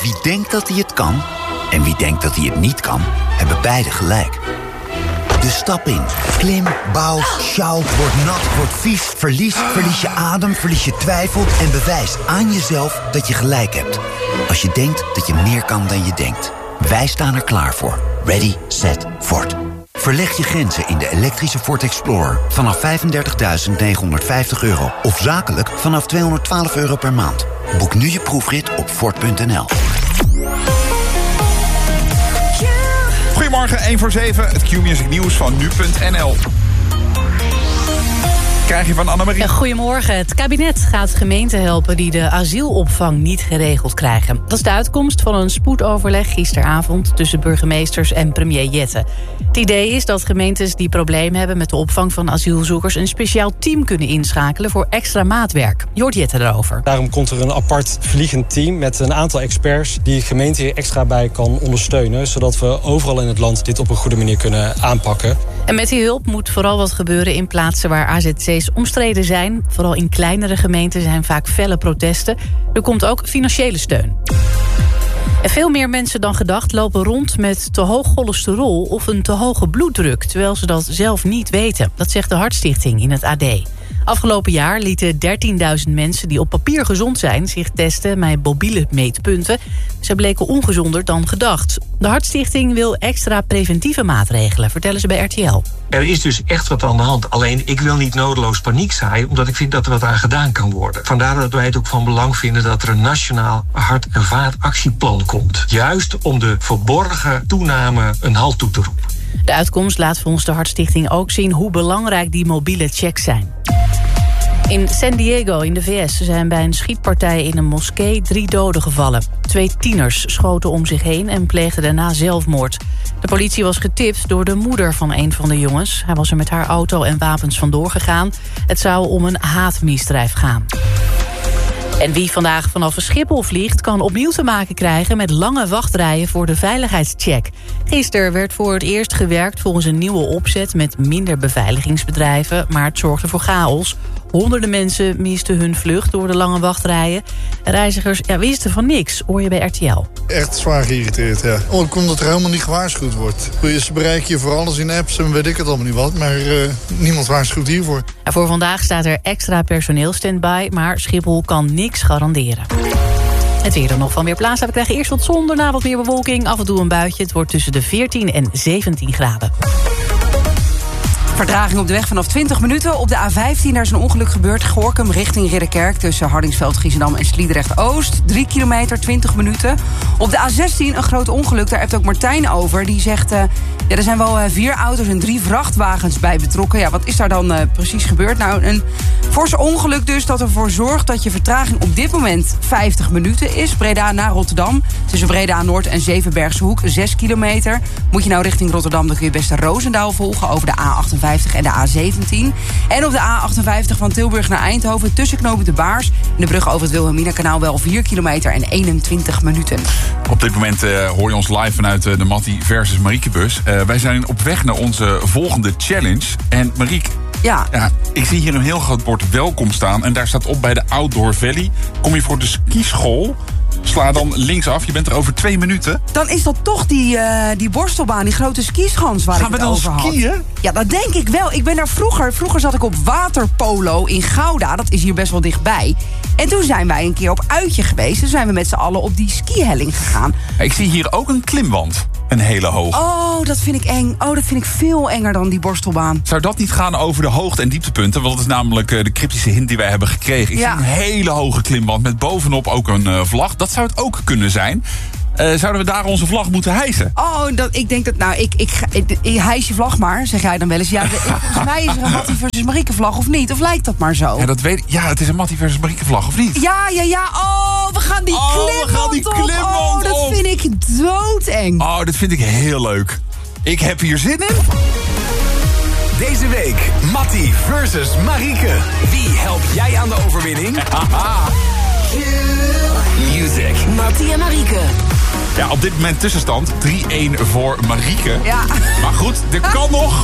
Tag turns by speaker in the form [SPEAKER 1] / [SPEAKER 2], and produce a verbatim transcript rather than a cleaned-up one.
[SPEAKER 1] Wie denkt dat hij het kan en wie denkt dat hij het niet kan, hebben beide gelijk. Dus stap in. Klim, bouw, sjouw, word nat, word vies, verlies, verlies je adem, verlies je twijfel en bewijs aan jezelf dat je gelijk hebt. Als je denkt dat je meer kan dan je denkt. Wij staan er klaar voor. Ready, set, Ford. Verleg je grenzen in de elektrische Ford Explorer vanaf vijfendertigduizend negenhonderdvijftig euro of zakelijk vanaf tweehonderdtwaalf euro per maand. Boek nu je proefrit op Ford punt n l.
[SPEAKER 2] Goedemorgen, één voor zeven, het Q-Music nieuws van nu punt n l. Krijg je van Annemarie.
[SPEAKER 3] Goedemorgen. Het kabinet gaat gemeenten helpen die de asielopvang niet geregeld krijgen. Dat is de uitkomst van een spoedoverleg gisteravond tussen burgemeesters en premier Jette. Het idee is dat gemeentes die problemen hebben met de opvang van asielzoekers een speciaal team kunnen inschakelen voor extra maatwerk. Je hoort Jette erover.
[SPEAKER 4] Daarom komt er een apart vliegend team met een aantal experts die de gemeente hier extra bij kan ondersteunen, zodat we overal in het land dit op een goede manier kunnen aanpakken.
[SPEAKER 3] En met die hulp moet vooral wat gebeuren in plaatsen waar A Z C's omstreden zijn. Vooral in kleinere gemeenten zijn vaak felle protesten. Er komt ook financiële steun. En veel meer mensen dan gedacht lopen rond met te hoog cholesterol of een te hoge bloeddruk, terwijl ze dat zelf niet weten. Dat zegt de Hartstichting in het A D. Afgelopen jaar lieten dertienduizend mensen die op papier gezond zijn zich testen met mobiele meetpunten. Ze bleken ongezonder dan gedacht. De Hartstichting wil extra preventieve maatregelen, vertellen ze bij R T L.
[SPEAKER 5] Er is dus echt wat aan de hand. Alleen ik wil niet nodeloos paniek zaaien, omdat ik vind dat er wat aan gedaan kan worden. Vandaar dat wij het ook van belang vinden dat er een nationaal hart- en vaatactieplan komt. Juist om de verborgen toename een halt toe te roepen.
[SPEAKER 3] De uitkomst laat volgens de Hartstichting ook zien hoe belangrijk die mobiele checks zijn. In San Diego in de V S zijn bij een schietpartij in een moskee drie doden gevallen. Twee tieners schoten om zich heen en pleegden daarna zelfmoord. De politie was getipt door de moeder van een van de jongens. Hij was er met haar auto en wapens vandoor gegaan. Het zou om een haatmisdrijf gaan. En wie vandaag vanaf Schiphol vliegt, kan opnieuw te maken krijgen met lange wachtrijen voor de veiligheidscheck. Gisteren werd voor het eerst gewerkt volgens een nieuwe opzet met minder beveiligingsbedrijven, maar het zorgde voor chaos. Honderden mensen misten hun vlucht door de lange wachtrijen. Reizigers ja, wisten van niks, hoor je bij R T L.
[SPEAKER 6] Echt zwaar geïrriteerd, ja. Oh, omdat er helemaal niet gewaarschuwd wordt. Ze bereiken je voor alles in apps en weet ik het allemaal niet wat, maar uh, niemand waarschuwt hiervoor.
[SPEAKER 3] Ja, voor vandaag staat er extra personeel stand-by, maar Schiphol kan niks garanderen. Het weer dan nog van Weerplaza. We krijgen eerst wat zon, daarna wat meer bewolking. Af en toe een buitje. Het wordt tussen de veertien en zeventien graden.
[SPEAKER 7] Vertraging op de weg vanaf twintig minuten. Op de A vijftien, daar is een ongeluk gebeurd. Gorinchem richting Ridderkerk tussen Hardingsveld, Giesendam en Sliedrecht-Oost. Drie kilometer, twintig minuten. Op de A zestien een groot ongeluk. Daar heeft ook Martijn over. Die zegt, uh, ja, er zijn wel uh, vier auto's en drie vrachtwagens bij betrokken. Ja, wat is daar dan uh, precies gebeurd? Nou, een forse ongeluk dus dat ervoor zorgt dat je vertraging op dit moment vijftig minuten is. Breda naar Rotterdam. Tussen Breda Noord en Zevenbergse Hoek, zes kilometer. Moet je nou richting Rotterdam, dan kun je best de Roosendaal volgen over de A achtenvijftig en de A zeventien. En op de A achtenvijftig van Tilburg naar Eindhoven tussen knooppunt De Baars en de brug over het Wilhelminakanaal wel vier kilometer en eenentwintig minuten.
[SPEAKER 2] Op dit moment uh, hoor je ons live vanuit uh, de Mattie versus Marieke bus. Uh, wij zijn op weg naar onze volgende challenge. En Marieke,
[SPEAKER 7] ja.
[SPEAKER 2] ja, ik zie hier een heel groot bord welkom staan. En daar staat op bij de Outdoor Valley. Kom je voor de skischool? Sla dan linksaf, je bent er over twee minuten.
[SPEAKER 7] Dan is dat toch die, uh, die borstelbaan, die grote skischans waar
[SPEAKER 2] Gaan
[SPEAKER 7] ik het over had.
[SPEAKER 2] Gaan we dan skiën?
[SPEAKER 7] Ja, dat denk ik wel. Ik ben daar vroeger, vroeger zat ik op waterpolo in Gouda. Dat is hier best wel dichtbij. En toen zijn wij een keer op uitje geweest. Toen zijn we met z'n allen op die skihelling gegaan.
[SPEAKER 2] Ik zie hier ook een klimwand. Een hele hoge.
[SPEAKER 7] Oh, dat vind ik eng. Oh, dat vind ik veel enger dan die borstelbaan.
[SPEAKER 2] Zou dat niet gaan over de hoogte- en dieptepunten? Want dat is namelijk uh, de cryptische hint die wij hebben gekregen. Ik
[SPEAKER 7] ja.
[SPEAKER 2] zie een hele hoge klimwand met bovenop ook een uh, vlag. Dat zou het ook kunnen zijn. Uh, zouden we daar onze vlag moeten hijsen?
[SPEAKER 7] Oh, dat, ik denk dat, nou, ik, ik, ik, ik hijs je vlag maar, zeg jij dan wel eens. Ja, de, volgens mij is er een Mattie versus Marieke vlag, of niet? Of lijkt dat maar zo?
[SPEAKER 2] Ja, dat weet, ja het is een Mattie versus Marieke vlag, of niet?
[SPEAKER 7] Ja, ja, ja. Oh, we gaan die
[SPEAKER 2] oh,
[SPEAKER 7] klimwand
[SPEAKER 2] we gaan die
[SPEAKER 7] op.
[SPEAKER 2] klimwand
[SPEAKER 7] Oh, dat
[SPEAKER 2] op.
[SPEAKER 7] vind ik doodeng.
[SPEAKER 2] Oh, dat vind ik heel leuk. Ik heb hier zin in.
[SPEAKER 8] Deze week, Mattie versus Marieke. Wie helpt jij aan de overwinning? Music.
[SPEAKER 9] Mattie en Marieke.
[SPEAKER 2] Ja, op dit moment tussenstand drie-een voor Marieke.
[SPEAKER 7] Ja.
[SPEAKER 2] Maar goed, er kan nog